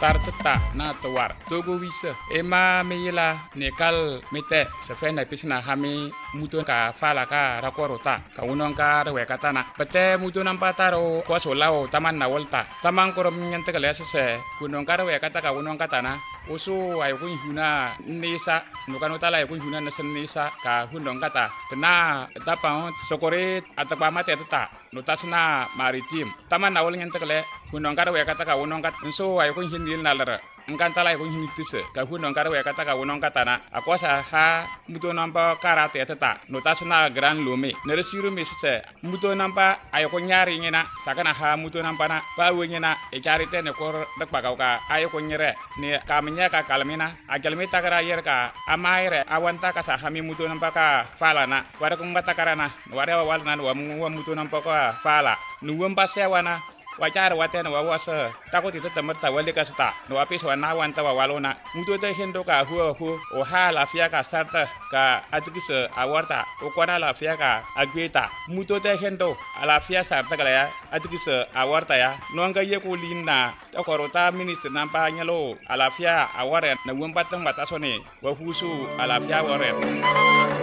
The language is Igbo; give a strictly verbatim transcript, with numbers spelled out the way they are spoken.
sartata na tawar togo wisa ema meyila nekal mete sefe na pisna hami muto ka fala ka rakorota ka unon ka rewe katana pete muto nampataro kwa solao taman na volta taman korom nyante kale sese kunon ka rewe kataka unon katana usu ayo kun huna nisa nukano tala ayo kun huna nesen nisa ka hundong kata kena tapang sokore atapa mate tata notasna maritim taman na wol nyante kale hundong ka rewe kataka unon kat so ayo kun hinil nalara engkantala ayo kun hinitise ka hundong ka rewe kataka unon katana akwasa ha muto nampa karate tata notasna gran lome neresiru misise muto nampa ayo kun nyari ngena sakana ha muto nampa na pa wenyena e charite ne kor dakpa ka ayo kun nyere ne kamnya ka kalmina agalmi takara yer ka amaire awanta ka sa hami muto nampa ka fala na wara kun batakarana wara walna wa mu muto nampa ka fala nuwam pasewana wajar watena wa wasa takoti tata merta wale ka sta no apis wana wanta wa walona muto te hendo ka hu hu o hala fia ka sarta ka atikise awarta o kwana la fia ka agweta muto te hendo ala fia sarta kala ya atikise awarta ya no anga ye ko linna to korota minister nampa nyalo ala fia aware na wumpa tang batasone wa husu ala fia ware